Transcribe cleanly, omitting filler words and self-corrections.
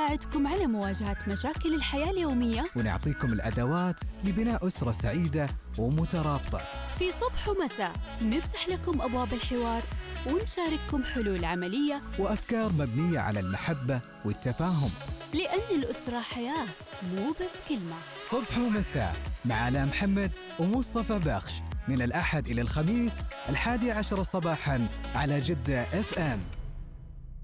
نساعدكم على مواجهة مشاكل الحياة اليومية، ونعطيكم الأدوات لبناء أسرة سعيدة ومترابطة. في صبح ومساء نفتح لكم أبواب الحوار ونشارككم حلول عملية وأفكار مبنية على المحبة والتفاهم، لأن الأسرة حياة مو بس كلمة. صبح ومساء مع آلاء محمد ومصطفى بخش، من الأحد إلى الخميس 11 صباحاً على جدة FM.